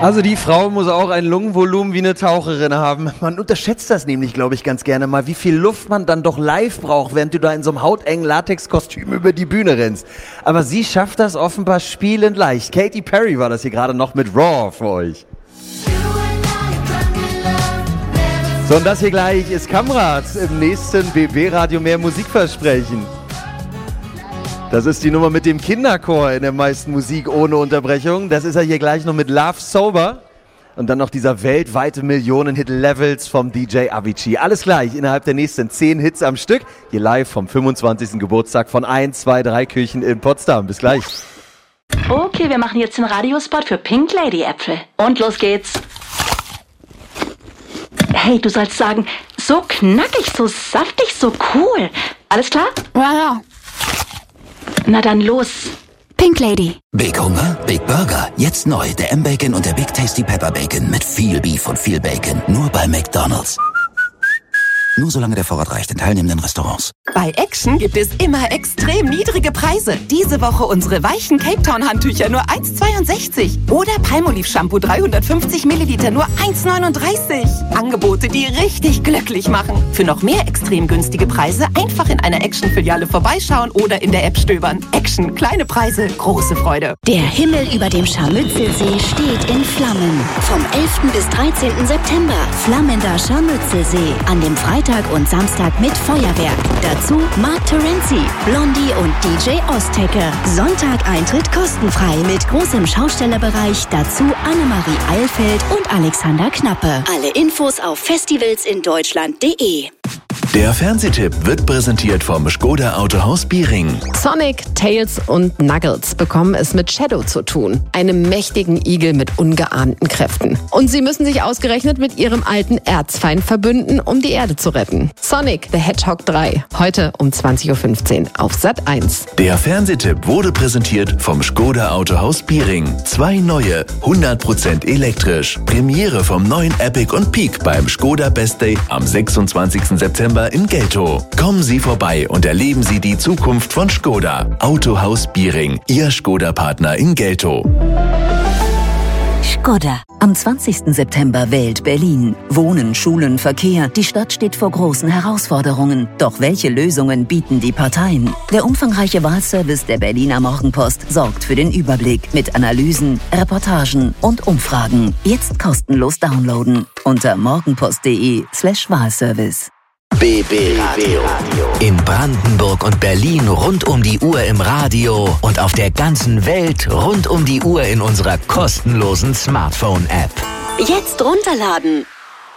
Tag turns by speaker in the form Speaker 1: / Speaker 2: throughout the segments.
Speaker 1: Also die Frau muss auch ein Lungenvolumen wie eine Taucherin haben. Man unterschätzt das nämlich, glaube ich, ganz gerne mal, wie viel Luft man dann doch live braucht, während du da in so einem hautengen Latexkostüm über die Bühne rennst. Aber sie schafft das offenbar spielend leicht. Katy Perry war das hier gerade noch mit Raw für euch. So, und das hier gleich ist Kamrat im nächsten BB-Radio mehr Musikversprechen. Das ist die Nummer mit dem Kinderchor in der meisten Musik ohne Unterbrechung. Das ist er hier gleich noch mit Love Sober. Und dann noch dieser weltweite Millionen-Hit Levels vom DJ Avicii. Alles gleich innerhalb der nächsten 10 Hits am Stück. Hier live vom 25. Geburtstag von 1, 2, 3 Kirchen in Potsdam. Bis gleich.
Speaker 2: Okay, wir machen jetzt den Radiospot für Pink Lady Äpfel. Und los geht's. Hey, du sollst sagen, so knackig, so saftig, so cool. Alles klar?
Speaker 3: Ja.
Speaker 2: Na dann los.
Speaker 3: Pink Lady.
Speaker 4: Big Hunger, Big Burger. Jetzt neu, der M-Bacon und der Big Tasty Pepper Bacon mit viel Beef und viel Bacon. Nur bei McDonald's. Nur solange der Vorrat reicht in teilnehmenden Restaurants.
Speaker 5: Bei Action gibt es immer extrem niedrige Preise. Diese Woche unsere weichen Cape Town Handtücher nur 1,62. Oder Palmolive Shampoo 350 Milliliter nur 1,39. Angebote, die richtig glücklich machen. Für noch mehr extrem günstige Preise einfach in einer Action-Filiale vorbeischauen oder in der App stöbern. Action, kleine Preise, große Freude.
Speaker 6: Der Himmel über dem Scharmützelsee steht in Flammen. Vom 11. bis 13. September. Flammender Scharmützelsee. An dem Freitag und Samstag mit Feuerwerk. Dazu Mark Terenzi, Blondie und DJ Ostecke. Sonntag Eintritt kostenfrei mit großem Schaustellerbereich. Dazu Annemarie Eilfeld und Alexander Knappe. Alle Infos auf festivalsindeutschland.de.
Speaker 7: Der Fernsehtipp wird präsentiert vom Škoda Autohaus Biering.
Speaker 8: Sonic, Tails und Knuckles bekommen es mit Shadow zu tun, einem mächtigen Igel mit ungeahnten Kräften. Und sie müssen sich ausgerechnet mit ihrem alten Erzfeind verbünden, um die Erde zu retten. Sonic the Hedgehog 3, heute um 20.15 Uhr auf Sat.1.
Speaker 7: Der Fernsehtipp wurde präsentiert vom Škoda Autohaus Biering. 2 neue, 100% elektrisch. Premiere vom neuen Epic und Peak beim Škoda Best Day am 26. September in Geltow. Kommen Sie vorbei und erleben Sie die Zukunft von Škoda. Autohaus Biering, Ihr Škoda-Partner in Geltow.
Speaker 9: Škoda. Am 20. September wählt Berlin. Wohnen, Schulen, Verkehr. Die Stadt steht vor großen Herausforderungen. Doch welche Lösungen bieten die Parteien? Der umfangreiche Wahlservice der Berliner Morgenpost sorgt für den Überblick mit Analysen, Reportagen und Umfragen. Jetzt kostenlos downloaden unter morgenpost.de/Wahlservice.
Speaker 4: BB Radio. In Brandenburg und Berlin rund um die Uhr im Radio und auf der ganzen Welt rund um die Uhr in unserer kostenlosen Smartphone-App.
Speaker 6: Jetzt runterladen.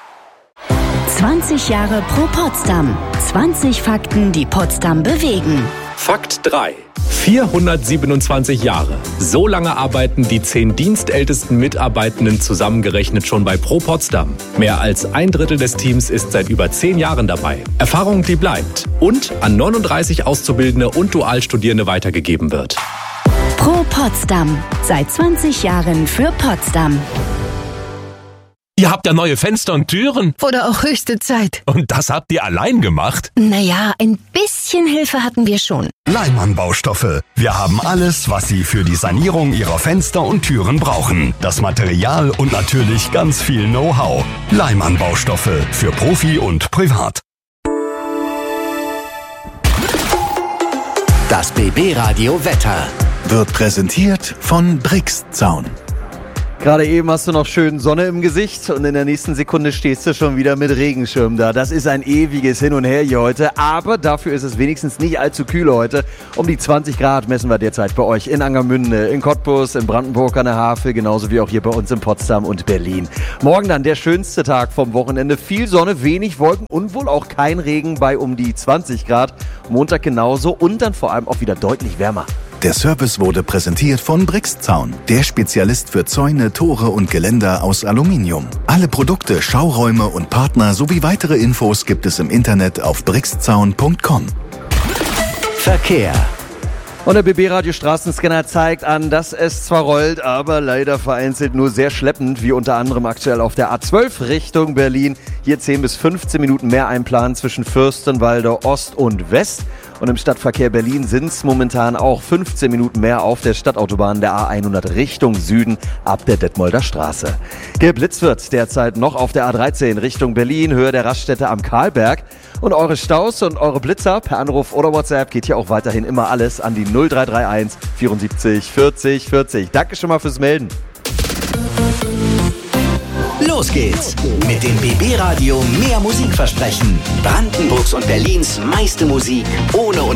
Speaker 6: 20 Jahre pro Potsdam. 20 Fakten, die Potsdam bewegen.
Speaker 10: Fakt 3. 427 Jahre. So lange arbeiten die 10 dienstältesten Mitarbeitenden zusammengerechnet schon bei Pro Potsdam. Mehr als 1/3 des Teams ist seit über 10 Jahren dabei. Erfahrung, die bleibt und an 39 Auszubildende und Dualstudierende weitergegeben wird.
Speaker 6: Pro Potsdam. Seit 20 Jahren für Potsdam.
Speaker 11: Ihr habt ja neue Fenster und Türen.
Speaker 3: Wurde auch höchste Zeit.
Speaker 11: Und das habt ihr allein gemacht?
Speaker 3: Naja, ein bisschen Hilfe hatten wir schon.
Speaker 12: Leimann Baustoffe. Wir haben alles, was Sie für die Sanierung Ihrer Fenster und Türen brauchen. Das Material und natürlich ganz viel Know-how. Leimann Baustoffe. Für Profi und Privat.
Speaker 4: Das BB-Radio Wetter
Speaker 7: wird präsentiert von Brixzaun.
Speaker 1: Gerade eben hast du noch schön Sonne im Gesicht und in der nächsten Sekunde stehst du schon wieder mit Regenschirm da. Das ist ein ewiges Hin und Her hier heute, aber dafür ist es wenigstens nicht allzu kühl heute. Um die 20 Grad messen wir derzeit bei euch in Angermünde, in Cottbus, in Brandenburg an der Havel, genauso wie auch hier bei uns in Potsdam und Berlin. Morgen dann der schönste Tag vom Wochenende. Viel Sonne, wenig Wolken und wohl auch kein Regen bei um die 20 Grad. Montag genauso und dann vor allem auch wieder deutlich wärmer.
Speaker 7: Der Service wurde präsentiert von Brixzaun, der Spezialist für Zäune, Tore und Geländer aus Aluminium. Alle Produkte, Schauräume und Partner sowie weitere Infos gibt es im Internet auf brixzaun.com.
Speaker 4: Verkehr.
Speaker 1: Und der BB-Radio Straßenscanner zeigt an, dass es zwar rollt, aber leider vereinzelt nur sehr schleppend, wie unter anderem aktuell auf der A12 Richtung Berlin. Hier 10 bis 15 Minuten mehr einplanen zwischen Fürstenwalde Ost und West. Und im Stadtverkehr Berlin sind es momentan auch 15 Minuten mehr auf der Stadtautobahn der A100 Richtung Süden ab der Detmolder Straße. Geblitzt wird derzeit noch auf der A13 Richtung Berlin, Höhe der Raststätte am Karlberg. Und eure Staus und eure Blitzer per Anruf oder WhatsApp geht hier auch weiterhin immer alles an die 0331 74 40 40. Danke schon mal fürs Melden.
Speaker 4: Los geht's mit dem BB-Radio mehr Musikversprechen. Brandenburgs und Berlins meiste Musik ohne